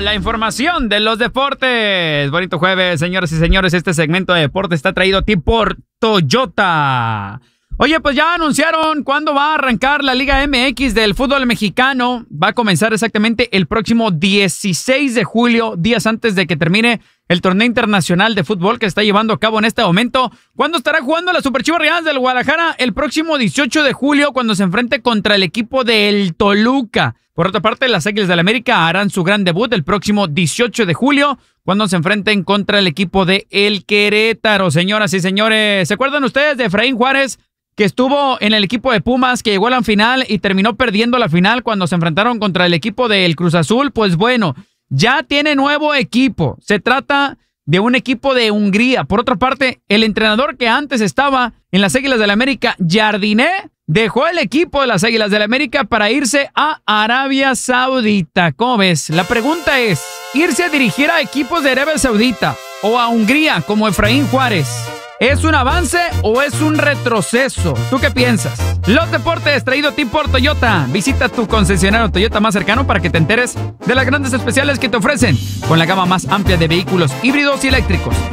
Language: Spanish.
la información de los deportes. Bonito jueves, señoras y señores. Este segmento de deporte está traído a ti por Toyota. Oye, pues ya anunciaron cuándo va a arrancar la Liga MX del fútbol mexicano. Va a comenzar exactamente el próximo 16 de julio, días antes de que termine el torneo internacional de fútbol que está llevando a cabo en este momento. ¿Cuándo estará jugando la Super Chivas Rayadas del Guadalajara? El próximo 18 de julio, cuando se enfrente contra el equipo del Toluca. Por otra parte, las Águilas del América harán su gran debut el próximo 18 de julio, cuando se enfrenten contra el equipo de El Querétaro. Señoras y señores, ¿se acuerdan ustedes de Efraín Juárez, que estuvo en el equipo de Pumas, que llegó a la final y terminó perdiendo la final cuando se enfrentaron contra el equipo del Cruz Azul? Pues bueno, ya tiene nuevo equipo. Se trata de un equipo de Hungría. Por otra parte, el entrenador que antes estaba en las Águilas del América, Jardiné, dejó el equipo de las Águilas del América para irse a Arabia Saudita. ¿Cómo ves? La pregunta es, ¿irse a dirigir a equipos de Arabia Saudita o a Hungría como Efraín Juárez es un avance o es un retroceso? ¿Tú qué piensas? Los deportes traído a ti por Toyota. Visita tu concesionario Toyota más cercano para que te enteres de las grandes especiales que te ofrecen con la gama más amplia de vehículos híbridos y eléctricos.